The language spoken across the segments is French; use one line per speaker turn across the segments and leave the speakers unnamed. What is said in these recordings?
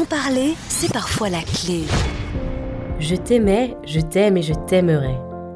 parler, c'est parfois la clé.
Je t'aimais, je t'aime et je t'aimerai.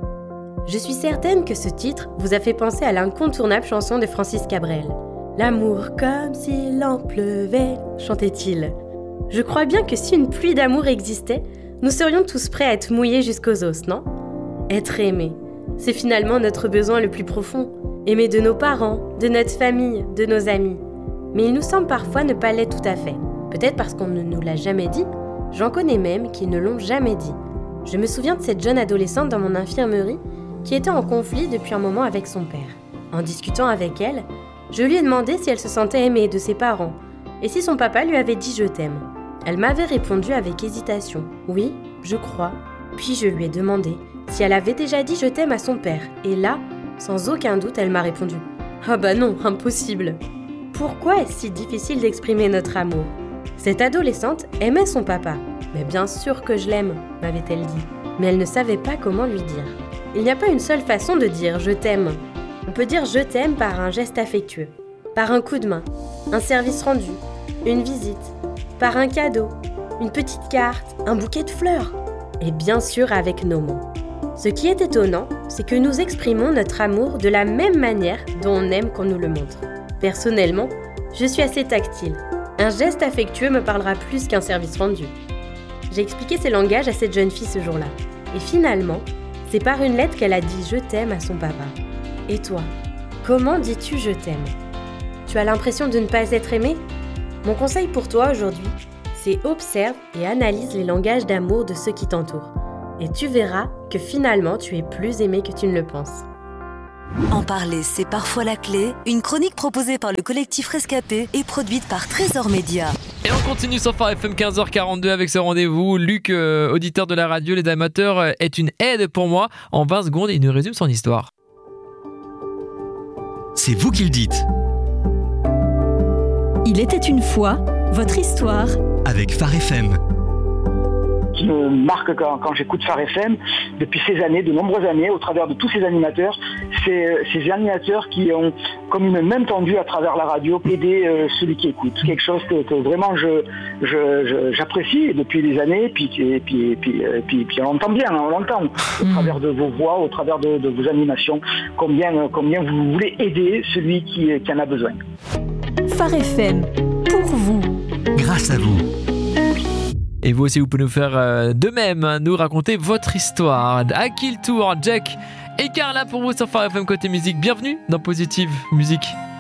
Je suis certaine que ce titre vous a fait penser à l'incontournable chanson de Francis Cabrel. L'amour comme s'il en pleuvait, chantait-il. Je crois bien que si une pluie d'amour existait, nous serions tous prêts à être mouillés jusqu'aux os, non ? Être aimé, c'est finalement notre besoin le plus profond. Aimer de nos parents, de notre famille, de nos amis. Mais il nous semble parfois ne pas l'être tout à fait. Peut-être parce qu'on ne nous l'a jamais dit. J'en connais même qui ne l'ont jamais dit. Je me souviens de cette jeune adolescente dans mon infirmerie qui était en conflit depuis un moment avec son père. En discutant avec elle, je lui ai demandé si elle se sentait aimée de ses parents et si son papa lui avait dit « je t'aime ». Elle m'avait répondu avec hésitation « oui, je crois ». Puis je lui ai demandé si elle avait déjà dit « je t'aime » à son père. Et là, sans aucun doute, elle m'a répondu « ah bah non, impossible ». Pourquoi est-ce si difficile d'exprimer notre amour ? Cette adolescente aimait son papa. Mais bien sûr que je l'aime, m'avait-elle dit. Mais elle ne savait pas comment lui dire. Il n'y a pas une seule façon de dire « je t'aime ». On peut dire « je t'aime » par un geste affectueux, par un coup de main, un service rendu, une visite, par un cadeau, une petite carte, un bouquet de fleurs. Et bien sûr avec nos mots. Ce qui est étonnant, c'est que nous exprimons notre amour de la même manière dont on aime qu'on nous le montre. Personnellement, je suis assez tactile. Un geste affectueux me parlera plus qu'un service rendu. J'ai expliqué ces langages à cette jeune fille ce jour-là. Et finalement, c'est par une lettre qu'elle a dit « je t'aime » à son papa. Et toi, comment dis-tu « je t'aime » ? Tu as l'impression de ne pas être aimé ? Mon conseil pour toi aujourd'hui, c'est observe et analyse les langages d'amour de ceux qui t'entourent. Et tu verras que finalement, tu es plus aimé que tu ne le penses.
En parler, c'est parfois la clé. Une chronique proposée par le collectif Rescapé et produite par Trésor Média.
Et on continue sur Phare FM 15h42 avec ce rendez-vous. Luc, auditeur de la radio Les Amateurs, est une aide pour moi. En 20 secondes, il nous résume son histoire.
C'est vous qui le dites.
Il était une fois, votre histoire.
Avec Phare FM.
Qui me marque quand j'écoute Phare FM depuis ces années, de nombreuses années, au travers de tous ces animateurs, ces animateurs qui ont, comme une main tendue à travers la radio, aider celui qui écoute. Quelque chose que vraiment j'apprécie depuis des années, puis on l'entend bien, on l'entend au travers de vos voix, au travers de vos animations, combien vous voulez aider celui qui en a besoin.
Phare FM, pour vous.
Grâce à vous.
Et vous aussi, vous pouvez nous faire de même, nous raconter votre histoire. À qui le tour ? Jack et Carla pour vous sur Phare FM côté musique. Bienvenue dans Positive Musique.